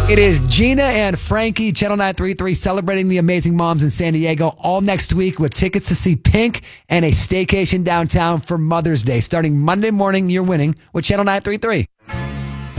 It is Gina and Frankie, Channel 933, celebrating the amazing moms in San Diego all next week with tickets to see Pink and a staycation downtown for Mother's Day. Starting Monday morning, you're winning with Channel 933.